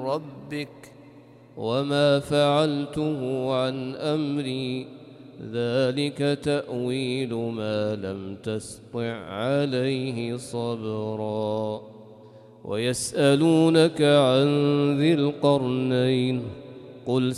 ربك وما فعلته عن أمري ذلك تأويل ما لم تسطع عليه صبرا ويسألونك عن ذي القرنين قل